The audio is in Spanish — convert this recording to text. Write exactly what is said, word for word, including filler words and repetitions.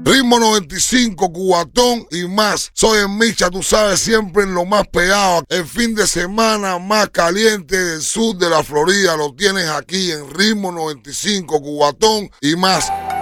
Ritmo noventa y cinco, Cubatón y más. Soy el Micha, tú sabes, siempre en lo más pegado. El fin de semana más caliente del sur de la Florida lo tienes aquí en Ritmo noventa y cinco, Cubatón y más.